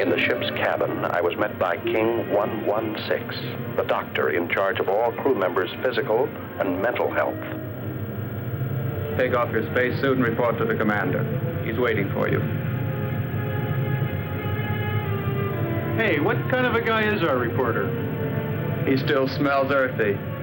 In the ship's cabin, I was met by King 116, the doctor in charge of all crew members' physical and mental health. Take off your spacesuit and report to the commander. He's waiting for you. Hey, what kind of a guy is our reporter? He still smells earthy.